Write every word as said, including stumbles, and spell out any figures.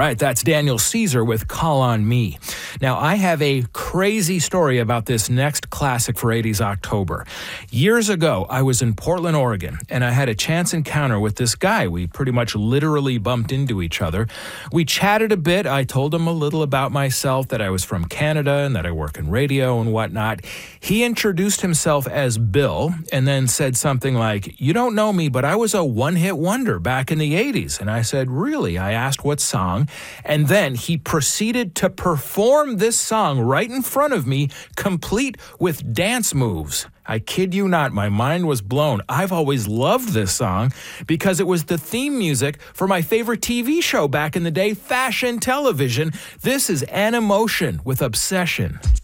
right, that's Daniel Caesar with Call on Me. Now, I have a crazy story about this next classic for eighties October. Years ago, I was in Portland, Oregon, and I had a chance encounter with this guy. We pretty much literally bumped into each other. We chatted a bit. I told him a little about myself, that I was from Canada and that I work in radio and whatnot. He introduced himself as Bill and then said something like, "You don't know me, but I was a one-hit wonder back in the eighties. And I said, "Really?" I asked what song. And then he proceeded to perform this song right in front of me, complete with dance moves. I kid you not, my mind was blown. I've always loved this song because it was the theme music for my favorite T V show back in the day, Fashion Television. This is Animotion with Obsession.